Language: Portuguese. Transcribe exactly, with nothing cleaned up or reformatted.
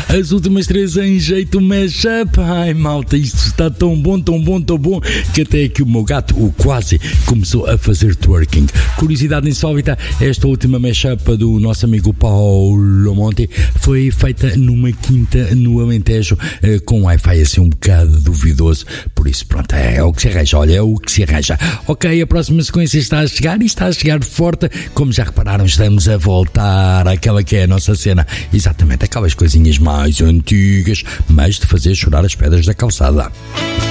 As últimas três em jeito mashup. Ai, malta, isto está tão bom, tão bom, tão bom, que até aqui o meu gato, o Quasi, começou a fazer twerking. Curiosidade insólita, esta última mashup do nosso amigo Paulo Monte foi feita numa quinta no Alentejo, com Wi-Fi assim um bocado duvidoso. Por isso, pronto, é o que se arranja, olha, é o que se arranja. Ok, a próxima sequência está a chegar e está a chegar forte. Como já repararam, estamos a voltar àquela que é a nossa cena. Exatamente, aquelas coisinhas mais antigas, mas de fazer chorar as pedras da calçada.